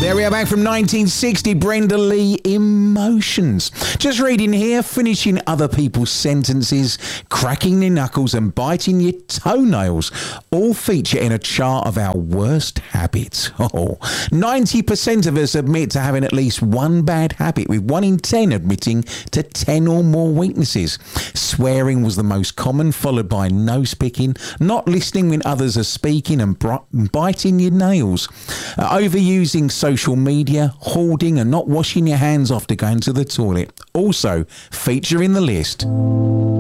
There we are, back from 1960, Brenda Lee, Emotions. Just reading here, finishing other people's sentences, cracking your knuckles and biting your toenails all feature in a chart of our worst habits. 90% of us admit to having at least one bad habit, with 1 in 10 admitting to 10 or more weaknesses. Swearing was the most common, followed by nose picking, not listening when others are speaking, and biting your nails. Overusing social media, hoarding, and not washing your hands after going to the toilet also feature in the list.